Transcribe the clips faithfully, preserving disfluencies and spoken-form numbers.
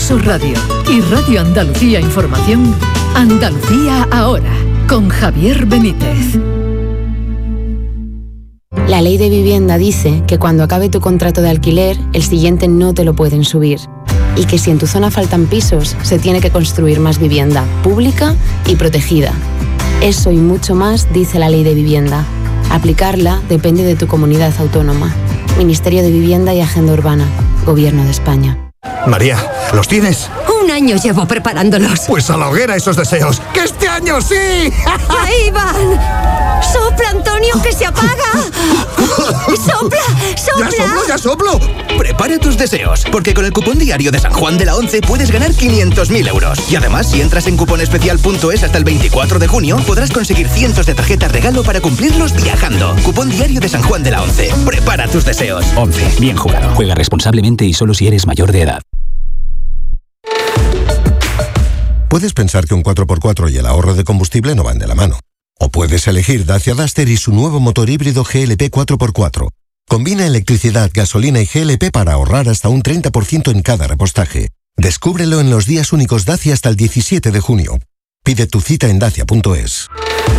Sur Radio y Radio Andalucía Información, Andalucía Ahora, con Javier Benítez. La ley de vivienda dice que cuando acabe tu contrato de alquiler, el siguiente no te lo pueden subir. Y que si en tu zona faltan pisos, se tiene que construir más vivienda pública y protegida. Eso y mucho más dice la ley de vivienda. Aplicarla depende de tu comunidad autónoma. Ministerio de Vivienda y Agenda Urbana. Gobierno de España. María, ¿los tienes? Un año llevo preparándolos. Pues a la hoguera esos deseos. ¡Que este año sí! ¡Ahí van! ¡Sopla, Antonio, que se apaga! ¡Sopla, sopla! ¡Ya soplo, ya soplo! Prepara tus deseos, porque con el cupón diario de San Juan de la Once puedes ganar quinientos mil euros. Y además, si entras en cuponespecial punto es hasta el veinticuatro de junio, podrás conseguir cientos de tarjetas regalo para cumplirlos viajando. Cupón diario de San Juan de la Once. Prepara tus deseos. Once. Bien jugado. Juega responsablemente y solo si eres mayor de edad. Puedes pensar que un cuatro por cuatro y el ahorro de combustible no van de la mano. O puedes elegir Dacia Duster y su nuevo motor híbrido G L P cuatro por cuatro. Combina electricidad, gasolina y G L P para ahorrar hasta un treinta por ciento en cada repostaje. Descúbrelo en los días únicos Dacia hasta el diecisiete de junio. Pide tu cita en dacia punto es.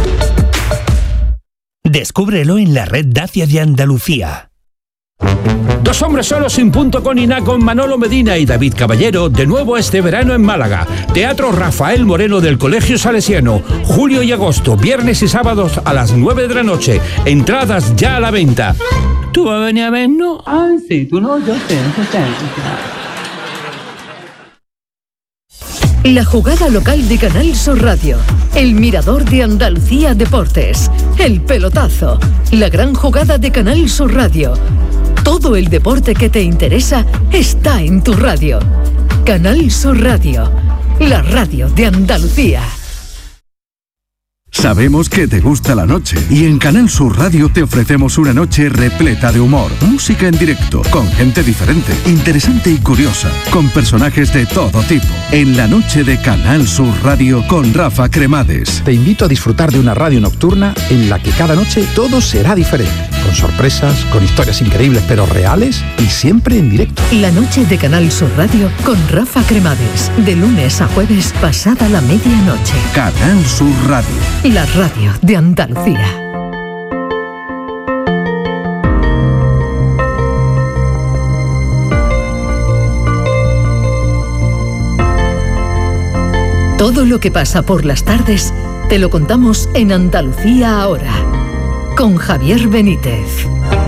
Descúbrelo en la red Dacia de Andalucía. Dos hombres solos sin punto con Iná, con Manolo Medina y David Caballero, de nuevo este verano en Málaga. Teatro Rafael Moreno del Colegio Salesiano, julio y agosto, viernes y sábados a las nueve de la noche. Entradas ya a la venta. ¿Tú vas a venir a ver, no? Ah, sí, tú no, yo sé, yo sé. La jugada local de Canal Sur Radio, el mirador de Andalucía Deportes, el pelotazo, la gran jugada de Canal Sur Radio. Todo el deporte que te interesa está en tu radio. Canal Sur Radio, la radio de Andalucía. Sabemos que te gusta la noche y en Canal Sur Radio te ofrecemos una noche repleta de humor, música en directo, con gente diferente, interesante y curiosa, con personajes de todo tipo. En la noche de Canal Sur Radio con Rafa Cremades. Te invito a disfrutar de una radio nocturna en la que cada noche todo será diferente, con sorpresas, con historias increíbles pero reales y siempre en directo. La noche de Canal Sur Radio con Rafa Cremades, de lunes a jueves pasada la medianoche. Canal Sur Radio. La radio de Andalucía. Todo lo que pasa por las tardes te lo contamos en Andalucía Ahora, con Javier Benítez.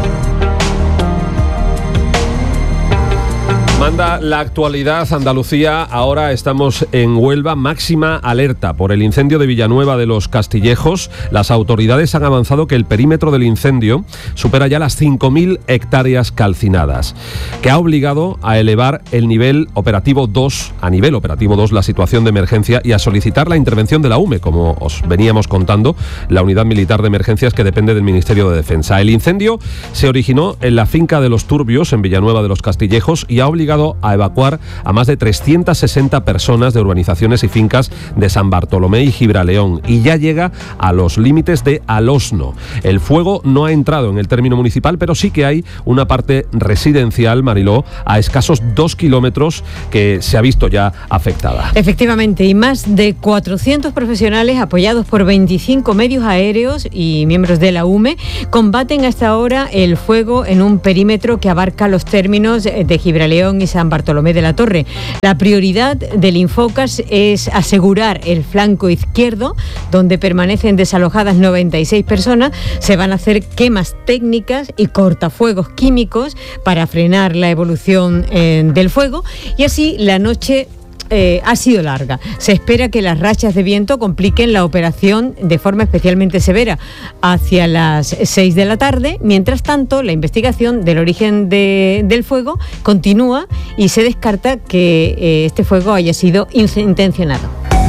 Manda la actualidad Andalucía. Ahora estamos en Huelva, máxima alerta por el incendio de Villanueva de los Castillejos. Las autoridades han avanzado que el perímetro del incendio supera ya las cinco mil hectáreas calcinadas, que ha obligado a elevar el nivel operativo dos, a nivel operativo dos, la situación de emergencia y a solicitar la intervención de la U M E, como os veníamos contando, la Unidad Militar de Emergencias que depende del Ministerio de Defensa. El incendio se originó en la finca de Los Turbios, en Villanueva de los Castillejos, y ha obligado a evacuar a más de trescientas sesenta personas de urbanizaciones y fincas de San Bartolomé y Gibraleón, y ya llega a los límites de Alosno. El fuego no ha entrado en el término municipal, pero sí que hay una parte residencial, Mariló, a escasos dos kilómetros que se ha visto ya afectada. Efectivamente, y más de cuatrocientos profesionales apoyados por veinticinco medios aéreos y miembros de la U M E combaten hasta ahora el fuego en un perímetro que abarca los términos de Gibraleón y San Bartolomé de la Torre. La prioridad del Infocas es asegurar el flanco izquierdo, donde permanecen desalojadas noventa y seis personas. Se van a hacer quemas técnicas y cortafuegos químicos para frenar la evolución eh, del fuego, y así la noche Eh, ha sido larga. Se espera que las rachas de viento compliquen la operación de forma especialmente severa hacia las seis de la tarde. Mientras tanto, la investigación del origen de, del fuego continúa y se descarta que eh, este fuego haya sido intencionado.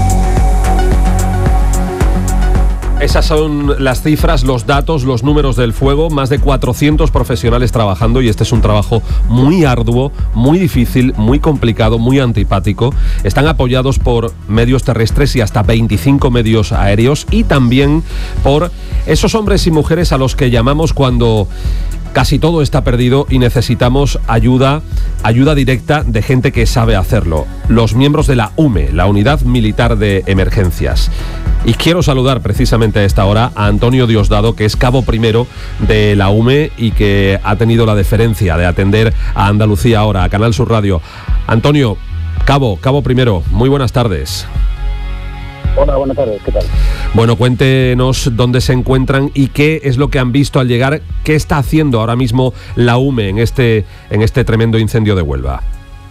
Esas son las cifras, los datos, los números del fuego. Más de cuatrocientos profesionales trabajando, y este es un trabajo muy arduo, muy difícil, muy complicado, muy antipático. Están apoyados por medios terrestres y hasta veinticinco medios aéreos, y también por esos hombres y mujeres a los que llamamos cuando casi todo está perdido y necesitamos ayuda, ayuda directa de gente que sabe hacerlo. Los miembros de la U M E, la Unidad Militar de Emergencias. Y quiero saludar precisamente a esta hora a Antonio Diosdado, que es cabo primero de la U M E y que ha tenido la deferencia de atender a Andalucía Ahora, a Canal Sur Radio. Antonio, cabo, cabo primero, muy buenas tardes. Hola, buenas tardes, ¿qué tal? Bueno, cuéntenos dónde se encuentran y qué es lo que han visto al llegar, qué está haciendo ahora mismo la U M E en este, en este tremendo incendio de Huelva.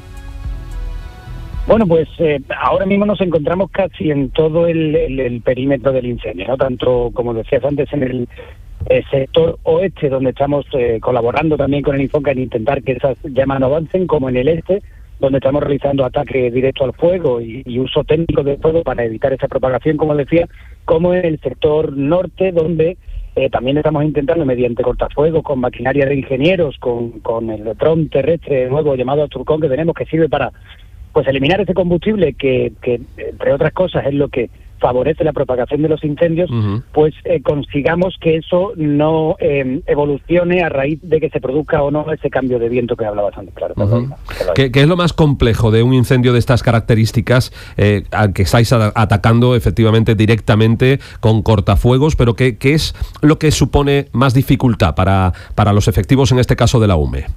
Bueno, pues eh, ahora mismo nos encontramos casi en todo el, el, el perímetro del incendio, ¿no? Tanto, como decías antes, en el eh, sector oeste, donde estamos eh, colaborando también con el Infoca en intentar que esas llamas no avancen, como en el este, donde estamos realizando ataque directo al fuego y, y uso técnico del fuego para evitar esa propagación, como decía, como en el sector norte, donde eh, también estamos intentando, mediante cortafuegos, con maquinaria de ingenieros, con, con el dron terrestre nuevo llamado Asturcon que tenemos, que sirve para pues eliminar ese combustible que, que, entre otras cosas, es lo que favorece la propagación de los incendios, uh-huh. pues eh, consigamos que eso no eh, evolucione a raíz de que se produzca o no ese cambio de viento que hablaba antes, claro. Uh-huh. ¿Qué, ¿Qué es lo más complejo de un incendio de estas características eh, al que estáis a- atacando efectivamente directamente con cortafuegos, pero qué, qué es lo que supone más dificultad para, para los efectivos, en este caso de la U M E?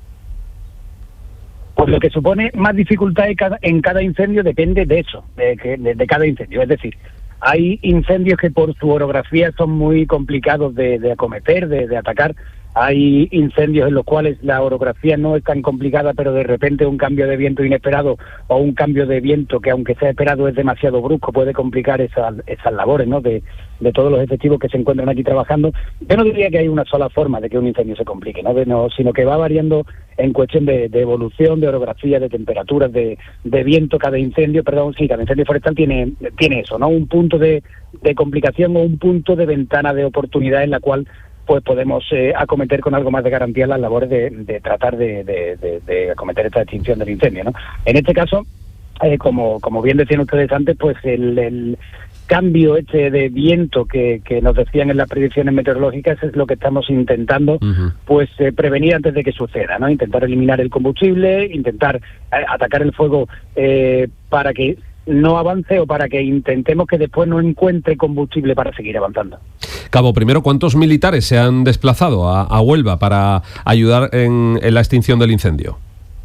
Pues lo que supone más dificultad en cada, en cada incendio depende de eso, de, de, de cada incendio. Es decir, hay incendios que por su orografía son muy complicados de, de acometer, de, de atacar. Hay incendios en los cuales la orografía no es tan complicada, pero de repente un cambio de viento inesperado o un cambio de viento que, aunque sea esperado, es demasiado brusco, puede complicar esas, esas labores, ¿no?, de, de todos los efectivos que se encuentran aquí trabajando. Yo no diría que hay una sola forma de que un incendio se complique, ¿no?, de, no sino que va variando en cuestión de, de evolución, de orografía, de temperaturas, de, de viento. Cada incendio, perdón, sí, cada incendio forestal tiene, tiene eso, ¿no?, un punto de, de complicación o un punto de ventana de oportunidad en la cual pues podemos eh, acometer con algo más de garantía las labores de, de tratar de, de, de, de acometer esta extinción del incendio, ¿no? En este caso, eh, como, como bien decían ustedes antes, pues el, el cambio este de viento que, que nos decían en las predicciones meteorológicas es lo que estamos intentando uh-huh. pues eh, prevenir antes de que suceda, ¿no? Intentar eliminar el combustible, intentar eh, atacar el fuego eh, para que no avance o para que intentemos que después no encuentre combustible para seguir avanzando. Cabo, primero, ¿cuántos militares se han desplazado a, a Huelva para ayudar en, en la extinción del incendio?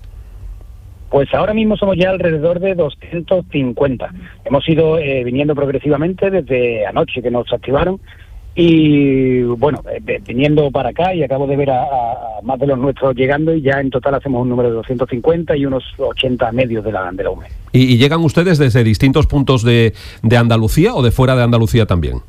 Pues ahora mismo somos ya alrededor de doscientos cincuenta. Hemos ido eh, viniendo progresivamente desde anoche que nos activaron y, bueno, eh, viniendo para acá, y acabo de ver a, a más de los nuestros llegando, y ya en total hacemos un número de doscientos cincuenta y unos ochenta medios de la, de la U M E. ¿Y, y llegan ustedes desde distintos puntos de, de Andalucía o de fuera de Andalucía también?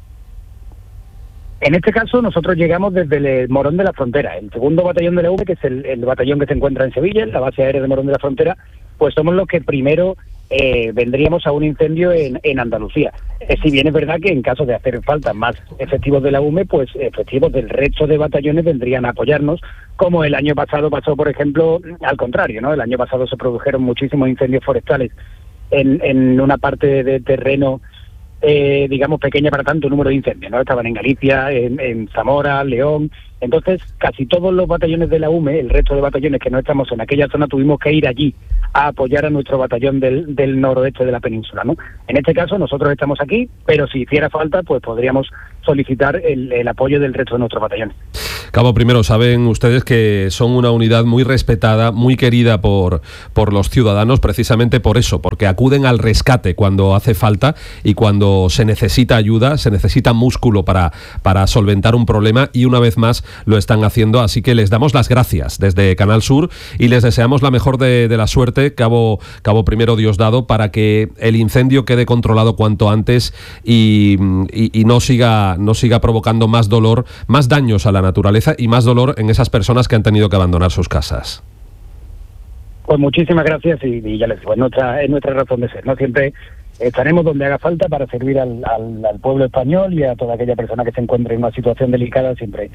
En este caso nosotros llegamos desde el Morón de la Frontera, el segundo batallón de la U M E, que es el, el batallón que se encuentra en Sevilla, en la base aérea de Morón de la Frontera, pues somos los que primero eh, vendríamos a un incendio en, en Andalucía. Eh, si bien es verdad que en caso de hacer falta más efectivos de la U M E, pues efectivos del resto de batallones vendrían a apoyarnos, como el año pasado pasó, por ejemplo, al contrario, ¿no? El año pasado se produjeron muchísimos incendios forestales en, en una parte de terreno Eh, digamos, pequeña para tanto número de incendios, ¿no? Estaban en Galicia, en, en Zamora, León. Entonces, casi todos los batallones de la U M E, el resto de batallones que no estamos en aquella zona, tuvimos que ir allí a apoyar a nuestro batallón del, del noroeste de la península, ¿no? En este caso, nosotros estamos aquí, pero si hiciera falta, pues podríamos solicitar el, el apoyo del resto de nuestros batallones. Cabo primero, saben ustedes que son una unidad muy respetada, muy querida por, por los ciudadanos, precisamente por eso, porque acuden al rescate cuando hace falta y cuando se necesita ayuda, se necesita músculo para, para solventar un problema, y una vez más lo están haciendo, así que les damos las gracias desde Canal Sur y les deseamos la mejor de, de la suerte, Cabo, Cabo primero Diosdado, para que el incendio quede controlado cuanto antes y, y, y no siga, no siga provocando más dolor, más daños a la naturaleza y más dolor en esas personas que han tenido que abandonar sus casas. Pues muchísimas gracias y, y ya les digo, es nuestra, es nuestra razón de ser, ¿no? Siempre estaremos donde haga falta para servir al, al, al pueblo español y a toda aquella persona que se encuentre en una situación delicada. Siempre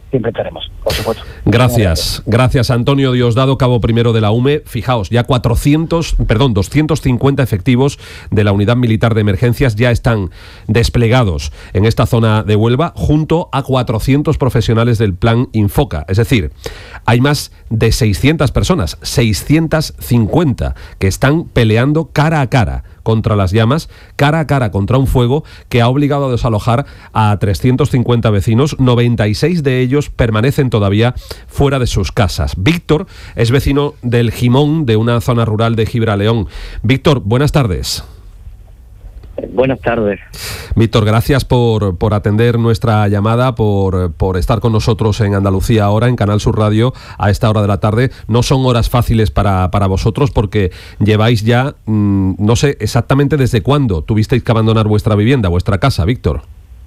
siempre estaremos, por supuesto. Gracias, gracias Antonio Diosdado, cabo primero de la U M E. Fijaos, ya cuatrocientos, perdón, doscientos cincuenta efectivos de la Unidad Militar de Emergencias ya están desplegados en esta zona de Huelva, junto a cuatrocientos profesionales del Plan Infoca. Es decir, hay más de seiscientas personas, seiscientas cincuenta, que están peleando cara a cara contra las llamas, cara a cara contra un fuego que ha obligado a desalojar a trescientos cincuenta vecinos. noventa y seis de ellos permanecen todavía fuera de sus casas. Víctor es vecino del Gimón, de una zona rural de Gibraleón. Víctor, buenas tardes. Buenas tardes. Víctor, gracias por, por atender nuestra llamada, por, por estar con nosotros en Andalucía ahora, en Canal Sur Radio, a esta hora de la tarde. No son horas fáciles para, para vosotros porque lleváis ya, mmm, no sé exactamente desde cuándo tuvisteis que abandonar vuestra vivienda, vuestra casa, Víctor.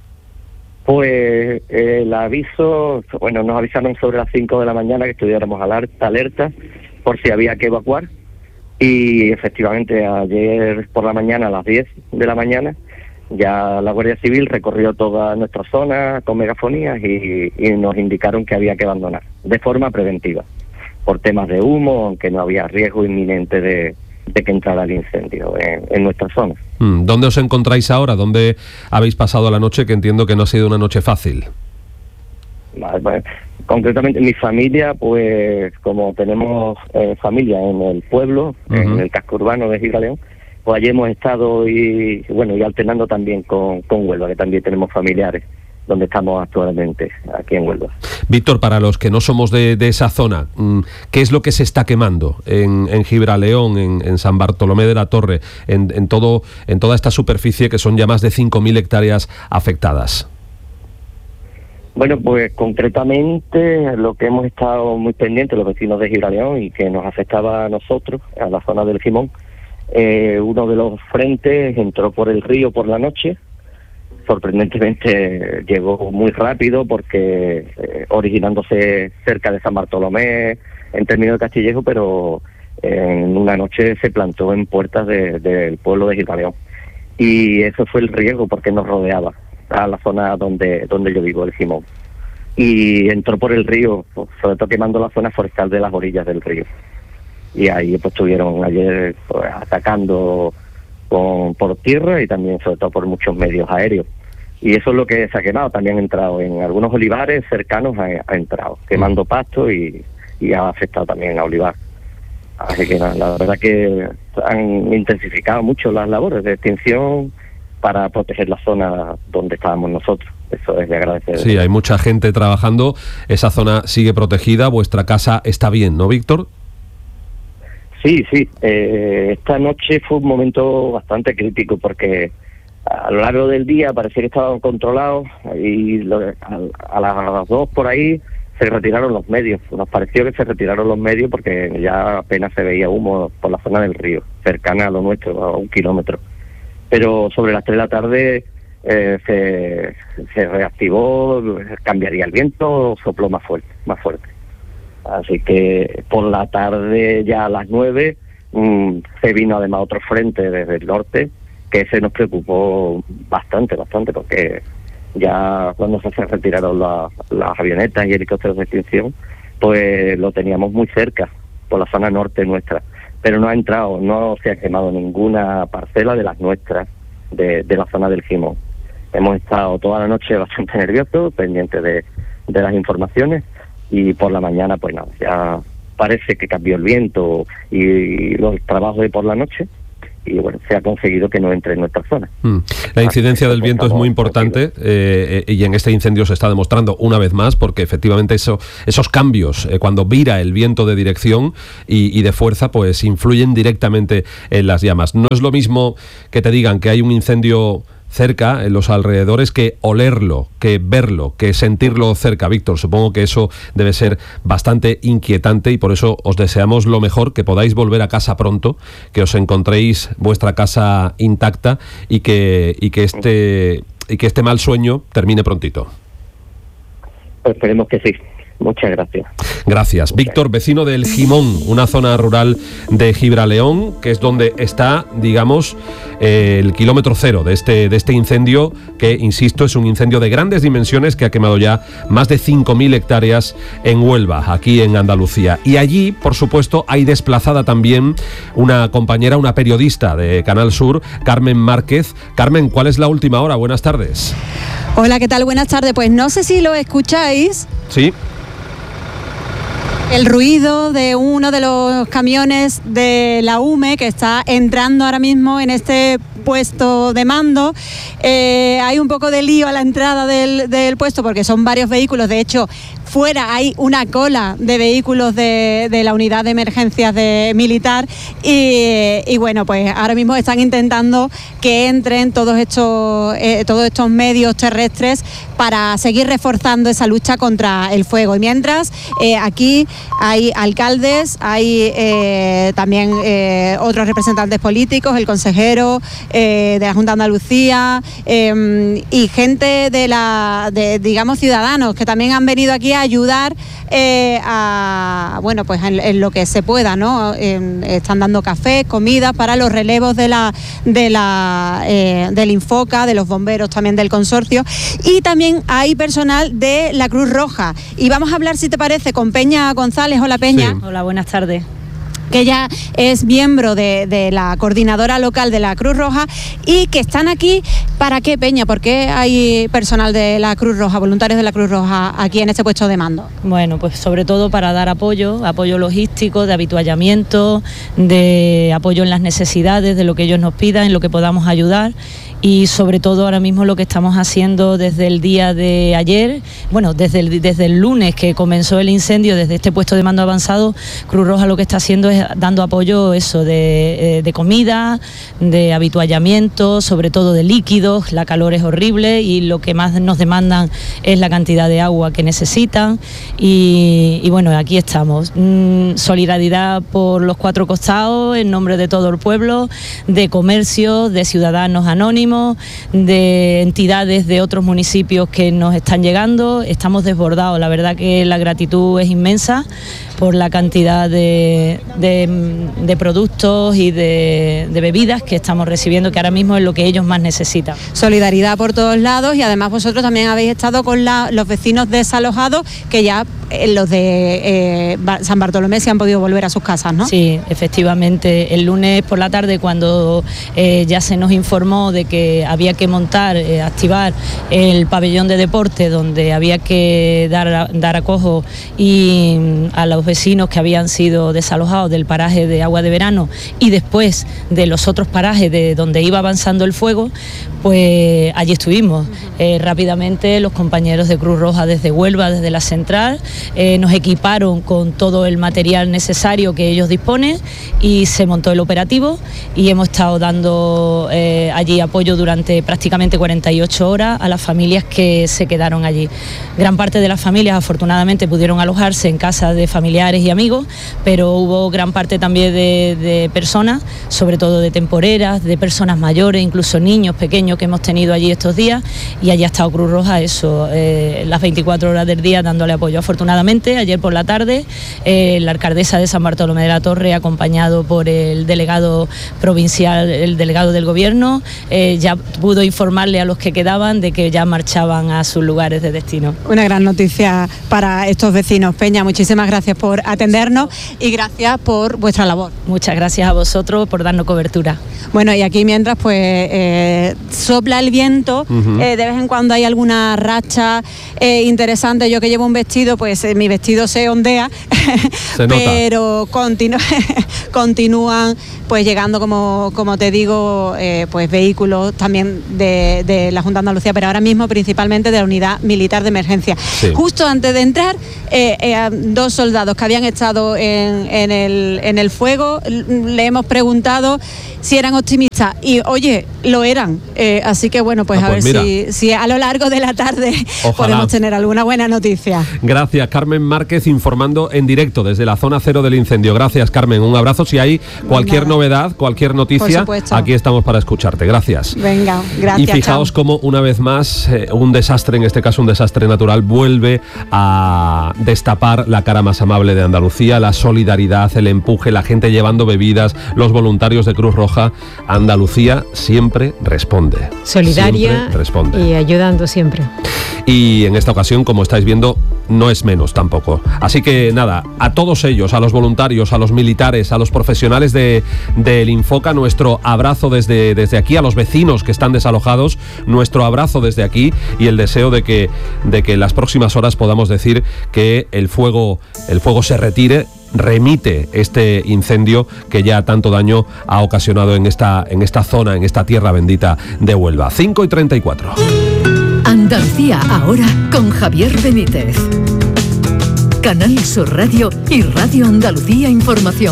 Pues eh, el aviso, bueno, nos avisaron sobre las cinco de la mañana que estuviéramos alerta, alerta por si había que evacuar. Y efectivamente ayer por la mañana, a las diez de la mañana, ya la Guardia Civil recorrió toda nuestra zona con megafonías y, y nos indicaron que había que abandonar de forma preventiva, por temas de humo, aunque no había riesgo inminente de, de que entrara el incendio en, en nuestra zona. ¿Dónde os encontráis ahora? ¿Dónde habéis pasado la noche? Que entiendo que no ha sido una noche fácil. Vale, pues, concretamente mi familia, pues como tenemos eh, familia en el pueblo, uh-huh. en el casco urbano de Gibraleón, pues allí hemos estado y bueno y alternando también con, con Huelva, que también tenemos familiares donde estamos actualmente, aquí en Huelva. Víctor, para los que no somos de, de esa zona, ¿qué es lo que se está quemando en, en Gibraleón, en, en San Bartolomé de la Torre, en, en, todo, en toda esta superficie que son ya más de cinco mil hectáreas afectadas? Bueno, pues concretamente lo que hemos estado muy pendientes los vecinos de Gibraleón y que nos afectaba a nosotros, a la zona del Gimón, eh, uno de los frentes entró por el río por la noche. Sorprendentemente llegó muy rápido porque eh, originándose cerca de San Bartolomé en términos de Castillejo, pero en una noche se plantó en puertas de, del pueblo de Gibraleón. Y eso fue el riesgo porque nos rodeaba a la zona donde donde yo vivo, el Gimón. Y entró por el río, sobre todo quemando la zona forestal de las orillas del río. Y ahí pues estuvieron ayer pues, atacando con, por tierra y también sobre todo por muchos medios aéreos. Y eso es lo que se ha quemado, también ha entrado en algunos olivares cercanos, ha, ha entrado, quemando pasto y, y ha afectado también a olivar. Así que la, la verdad que han intensificado mucho las labores de extinción para proteger la zona donde estábamos nosotros. Eso es de agradecer. Sí, hay mucha gente trabajando, esa zona sigue protegida, vuestra casa está bien, ¿no, Víctor? Sí, sí, eh, esta noche fue un momento bastante crítico porque a lo largo del día parecía que estaban controlados y lo, a, a las dos por ahí se retiraron los medios. Nos pareció que se retiraron los medios porque ya apenas se veía humo por la zona del río, cercana a lo nuestro, a un kilómetro. Pero sobre las tres de la tarde eh, se, se reactivó, cambiaría el viento, sopló más fuerte, más fuerte. Así que por la tarde, ya a las nueve, mmm, se vino además otro frente desde el norte, que se nos preocupó bastante, bastante, porque ya cuando se retiraron la, las avionetas y helicópteros de extinción, pues lo teníamos muy cerca, por la zona norte nuestra. Pero no ha entrado, no se ha quemado ninguna parcela de las nuestras, de, de la zona del Gimón. Hemos estado toda la noche bastante nerviosos, pendientes de, de las informaciones, y por la mañana, pues nada, ya parece que cambió el viento y los trabajos de por la noche, y bueno, se ha conseguido que no entre en nuestra zona. Mm. La incidencia del viento es muy importante eh, y en este incendio se está demostrando una vez más, porque efectivamente eso, esos cambios, eh, cuando vira el viento de dirección y, y de fuerza, pues influyen directamente en las llamas. No es lo mismo que te digan que hay un incendio cerca, en los alrededores, que olerlo, que verlo, que sentirlo cerca, Víctor. Supongo que eso debe ser bastante inquietante y por eso os deseamos lo mejor, que podáis volver a casa pronto, que os encontréis vuestra casa intacta y que, y que este y que este mal sueño termine prontito. Pues esperemos que sí. Muchas gracias. Gracias. Víctor, vecino del Gimón, una zona rural de Gibraleón, que es donde está, digamos, eh, el kilómetro cero de este, de este incendio, que, insisto, es un incendio de grandes dimensiones que ha quemado ya más de cinco mil hectáreas en Huelva, aquí en Andalucía. Y allí, por supuesto, hay desplazada también una compañera, una periodista de Canal Sur, Carmen Márquez. Carmen, ¿cuál es la última hora? Buenas tardes. Hola, ¿qué tal? Buenas tardes. Pues no sé si lo escucháis. Sí. El ruido de uno de los camiones de la U M E que está entrando ahora mismo en este puesto de mando. Eh, hay un poco de lío a la entrada del, del puesto porque son varios vehículos. De hecho, fuera hay una cola de vehículos de, de la unidad de emergencias de militar y, y bueno, pues ahora mismo están intentando que entren todos estos, eh, todos estos medios terrestres para seguir reforzando esa lucha contra el fuego. Y mientras, eh, aquí hay alcaldes, hay eh, también eh, otros representantes políticos, el consejero eh, de la Junta de Andalucía eh, y gente de la, de, digamos, ciudadanos que también han venido aquí a ayudar eh, a, bueno, pues en, en lo que se pueda, ¿no? Eh, están dando café, comida para los relevos de la, de la, eh, del Infoca, de los bomberos también del consorcio, y también hay personal de la Cruz Roja. Y vamos a hablar, si te parece, con Peña González. Hola, Peña. Sí. Hola, buenas tardes. Que ella es miembro de, de la coordinadora local de la Cruz Roja y que están aquí, ¿para qué, Peña? ¿Por qué hay personal de la Cruz Roja, voluntarios de la Cruz Roja aquí en este puesto de mando? Bueno, pues sobre todo para dar apoyo, apoyo logístico, de habituallamiento, de apoyo en las necesidades, de lo que ellos nos pidan, en lo que podamos ayudar. Y sobre todo ahora mismo lo que estamos haciendo desde el día de ayer, bueno, desde el, desde el lunes que comenzó el incendio, desde este puesto de mando avanzado, Cruz Roja lo que está haciendo es dando apoyo eso de, de comida, de habituallamiento, sobre todo de líquidos. La calor es horrible y lo que más nos demandan es la cantidad de agua que necesitan y, y bueno, aquí estamos. Mm, solidaridad por los cuatro costados en nombre de todo el pueblo, de comercios, de ciudadanos anónimos, de entidades de otros municipios que nos están llegando. Estamos desbordados, la verdad que la gratitud es inmensa por la cantidad de, de, de productos y de, de bebidas que estamos recibiendo, que ahora mismo es lo que ellos más necesitan. Solidaridad por todos lados y además vosotros también habéis estado con la, los vecinos desalojados, que ya eh, los de eh, San Bartolomé se han podido volver a sus casas, ¿no? Sí, efectivamente. El lunes por la tarde, cuando eh, ya se nos informó de que había que montar, eh, activar el pabellón de deporte, donde había que dar, dar acojo y a los vecinos que habían sido desalojados del paraje de Agua de Verano y después de los otros parajes de donde iba avanzando el fuego, pues allí estuvimos. Eh, rápidamente los compañeros de Cruz Roja desde Huelva, desde la central, eh, nos equiparon con todo el material necesario que ellos disponen y se montó el operativo y hemos estado dando eh, allí apoyo durante prácticamente cuarenta y ocho horas a las familias que se quedaron allí. Gran parte de las familias afortunadamente pudieron alojarse en casa de familiares y amigos, pero hubo gran parte también de, de personas, sobre todo de temporeras, de personas mayores, incluso niños pequeños que hemos tenido allí estos días, y allí ha estado Cruz Roja eso, eh, las veinticuatro horas del día dándole apoyo. Afortunadamente, ayer por la tarde, eh, la alcaldesa de San Bartolomé de la Torre, acompañado por el delegado provincial, el delegado del gobierno, eh, ya pudo informarle a los que quedaban de que ya marchaban a sus lugares de destino. Una gran noticia para estos vecinos. Peña, muchísimas gracias por atendernos y gracias por vuestra labor. Muchas gracias a vosotros por darnos cobertura. Bueno, y aquí mientras pues eh, sopla el viento, uh-huh. eh, de vez en cuando hay alguna racha eh, interesante. Yo que llevo un vestido, pues eh, mi vestido se ondea, se pero continu- continúan pues llegando, como, como te digo, eh, pues vehículos también de, de la Junta de Andalucía, pero ahora mismo principalmente de la Unidad Militar de Emergencia. Sí. Justo antes de entrar, eh, eh, dos soldados que habían estado en, en, el, en el fuego, le hemos preguntado si eran optimistas propuesta. Y oye, lo eran. Eh, así que bueno, pues ah, a pues ver si, si a lo largo de la tarde Ojalá. podemos tener alguna buena noticia. Gracias, Carmen Márquez, informando en directo desde la zona cero del incendio. Gracias, Carmen. Un abrazo. Si hay cualquier Nada. novedad, cualquier noticia, aquí estamos para escucharte. Gracias. Venga, gracias. Y fijaos cómo una vez más eh, un desastre, en este caso un desastre natural, vuelve a destapar la cara más amable de Andalucía, la solidaridad, el empuje, la gente llevando bebidas, los voluntarios de Cruz Roja. Andalucía siempre responde. Solidaria siempre responde. Y ayudando siempre. Y en esta ocasión, como estáis viendo, no es menos tampoco. Así que nada, a todos ellos, a los voluntarios, a los militares, a los profesionales de, del Infoca, nuestro abrazo desde, desde aquí, a los vecinos que están desalojados, nuestro abrazo desde aquí y el deseo de que, de que en las próximas horas podamos decir que el fuego, el fuego se retire, remite este incendio que ya tanto daño ha ocasionado en esta, en esta zona, en esta tierra bendita de Huelva. cinco y treinta y cuatro. Andalucía ahora con Javier Benítez. Canal Sur Radio y Radio Andalucía Información.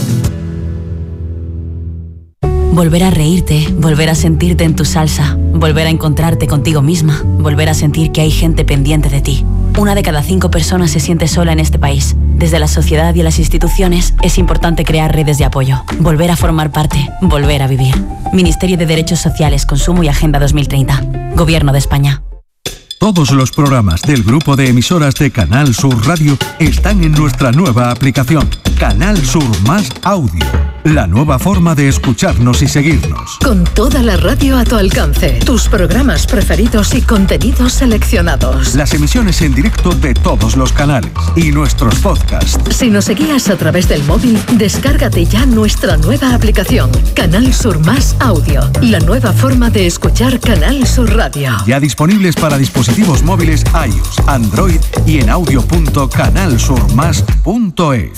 Volver a reírte, volver a sentirte en tu salsa, volver a encontrarte contigo misma, volver a sentir que hay gente pendiente de ti. Una de cada cinco personas se siente sola en este país. Desde la sociedad y las instituciones es importante crear redes de apoyo, volver a formar parte, volver a vivir. Ministerio de Derechos Sociales, Consumo y Agenda dos mil treinta. Gobierno de España. Todos los programas del grupo de emisoras de Canal Sur Radio están en nuestra nueva aplicación, Canal Sur Más Audio. La nueva forma de escucharnos y seguirnos. Con toda la radio a tu alcance, tus programas preferidos y contenidos seleccionados. Las emisiones en directo de todos los canales y nuestros podcasts. Si nos seguías a través del móvil, descárgate ya nuestra nueva aplicación, Canal Sur Más Audio. La nueva forma de escuchar Canal Sur Radio. Ya disponibles para dispositivos móviles iOS, Android y en audio punto canal sur más punto es.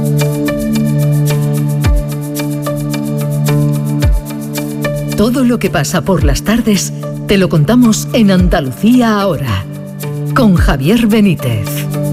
Todo lo que pasa por las tardes te lo contamos en Andalucía ahora, con Javier Benítez.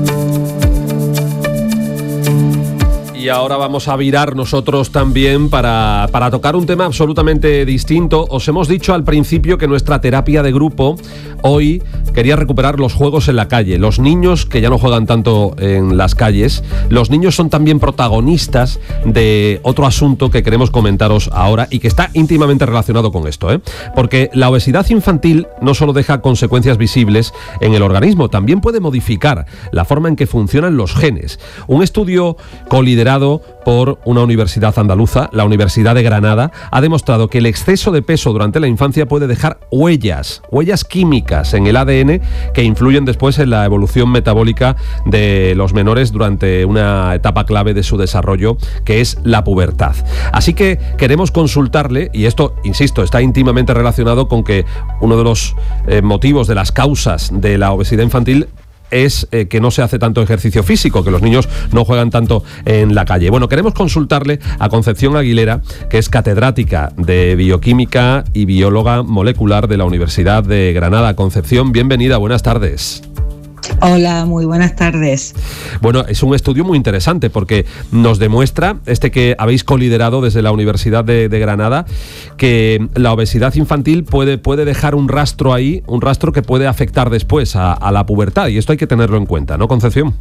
Y ahora vamos a virar nosotros también para, para tocar un tema absolutamente distinto. Os hemos dicho al principio que nuestra terapia de grupo hoy quería recuperar los juegos en la calle. Los niños, que ya no juegan tanto en las calles, los niños son también protagonistas de otro asunto que queremos comentaros ahora y que está íntimamente relacionado con esto, ¿eh? Porque la obesidad infantil no solo deja consecuencias visibles en el organismo, también puede modificar la forma en que funcionan los genes. Un estudio coliderado por una universidad andaluza, la Universidad de Granada, ha demostrado que el exceso de peso durante la infancia puede dejar huellas, huellas químicas en el A D N que influyen después en la evolución metabólica de los menores durante una etapa clave de su desarrollo, que es la pubertad. Así que queremos consultarle, y esto, insisto, está íntimamente relacionado con que uno de los eh, motivos, de las causas de la obesidad infantil es eh, que no se hace tanto ejercicio físico, que los niños no juegan tanto en la calle. Bueno, queremos consultarle a Concepción Aguilera, que es catedrática de Bioquímica y bióloga molecular de la Universidad de Granada. Concepción, bienvenida, buenas tardes. Hola, muy buenas tardes. Bueno, es un estudio muy interesante porque nos demuestra, este que habéis coliderado desde la Universidad de, de Granada, que la obesidad infantil puede, puede dejar un rastro ahí, un rastro que puede afectar después a, a la pubertad, y esto hay que tenerlo en cuenta, ¿no, Concepción?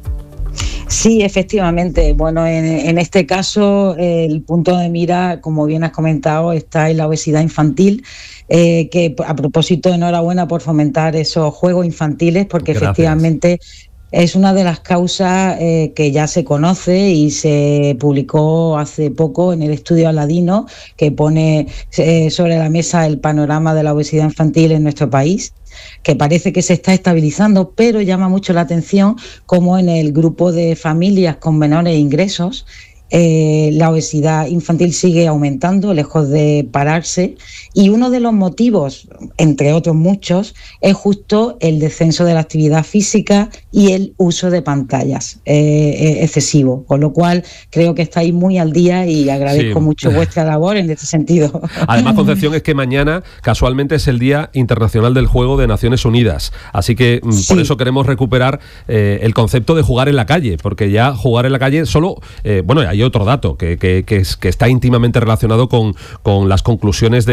Sí, efectivamente. Bueno, en, en este caso el punto de mira, como bien has comentado, está en la obesidad infantil, eh, que a propósito, enhorabuena por fomentar esos juegos infantiles, porque Gracias. efectivamente es una de las causas eh, que ya se conoce y se publicó hace poco en el estudio Aladino, que pone eh, sobre la mesa el panorama de la obesidad infantil en nuestro país, que parece que se está estabilizando, pero llama mucho la atención como en el grupo de familias con menores ingresos eh, la obesidad infantil sigue aumentando, lejos de pararse, y uno de los motivos, entre otros muchos, es justo el descenso de la actividad física y el uso de pantallas eh, excesivo, con lo cual creo que estáis muy al día y agradezco sí. mucho vuestra labor en este sentido. Además, Concepción, es que mañana casualmente es el Día Internacional del Juego de Naciones Unidas, así que sí. por eso queremos recuperar eh, el concepto de jugar en la calle, porque ya jugar en la calle solo, eh, bueno, hay otro dato que, que, que, es, que está íntimamente relacionado con, con las conclusiones de